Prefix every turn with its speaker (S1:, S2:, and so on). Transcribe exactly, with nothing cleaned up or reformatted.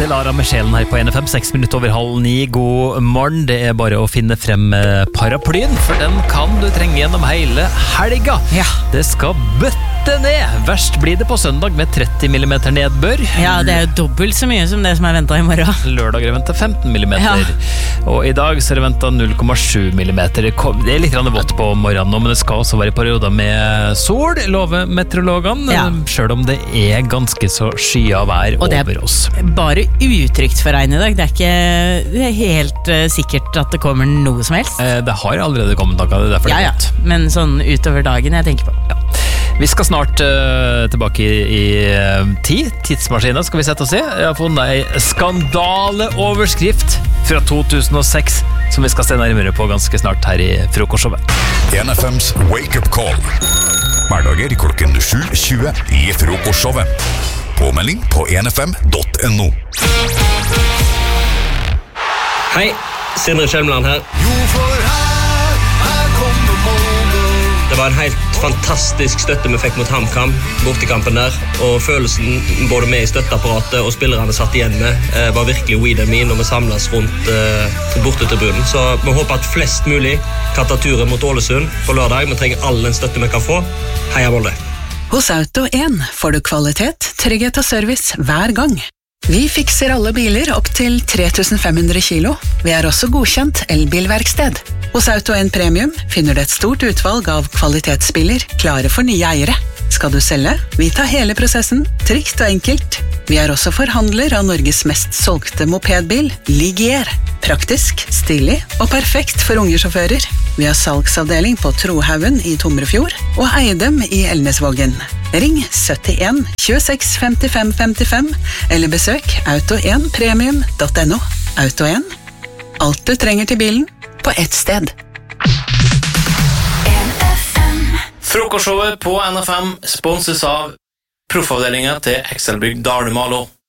S1: Delara med sjelen her på N F M, seks minutter over halv ni. God morgen, det er bare å finne frem paraplyen, for den kan du trenge gjennom hele helga.
S2: Ja.
S1: Det skal bøtte ned. Verst blir det på søndag med tretti millimeter nedbør.
S2: Ja, det er jo dobbelt så mye som det som er ventet i morgen.
S1: Lørdag er det ventet femten millimeter. Ja. Og i dag så er det ventet null komma sju millimeter. Det er litt vått på morgenen nå, men det skal også være perioder med sol, lover meteorologene, ja. Selv om det er ganske så skya vær over oss.
S2: Og det er bare utrygt for regn i dag. Det er ikke det er helt uh, sikkert at det kommer noe som helst.
S1: Eh, det har allerede kommet noe, det er derfor
S2: ja,
S1: det er godt.
S2: Ja, men sånn utover dagen jeg tenker på.
S1: Ja. Vi skal snart uh, tilbake i, i uh, tid. Tidsmaskinen skal vi sette oss i. Jeg har funnet en skandaleoverskrift fra to tusen og seks som vi skal se nærmere på ganske snart her i Frokostshowet.
S3: N F M's Wake Up Call. Hverdager klokken sju tjue i Frokostshowet. Påmelding på n f m punktum n o.
S4: Hei, Sindre Kjelmeland her.
S5: Jo, for her, her kommer målet.
S4: Det var en helt fantastisk støtte vi fikk mot HamKam, bortekampen der, og følelsen både med i støtteapparatet og spillerne satt igjen med eh, var virkelig we and me når vi samles rundt eh, bortetribunen. Så vi håper at flest mulig kan ta turen mot Ålesund på lørdag. Vi trenger all den støtte vi kan få. Heia Molde!
S6: Hos Auto en får du kvalitet, trygghet og service hver gang. Vi fikser alle biler opp til tre tusen fem hundre kilo. Vi er også godkjent elbilverksted. Hos Auto en Premium finner du et stort utvalg av kvalitetsbiler klare for nye eiere. Skal du selge? Vi tar hele prosessen, trygt og enkelt. Vi er også forhandler av Norges mest solgte mopedbil, Ligier. Praktisk, stilig og perfekt for unge sjåfører. Vi har salgsavdeling på Trohaugen i Tomrefjord og Eidem i Elnesvågen. Ring syttien tjueseks femtifem femtifem eller besøk auto en premium punktum no. Auto en. Alt du trenger til bilen på ett sted.
S7: Frokostshowet på N F M sponses av proffavdelingen til Excelbygg Dale Malo.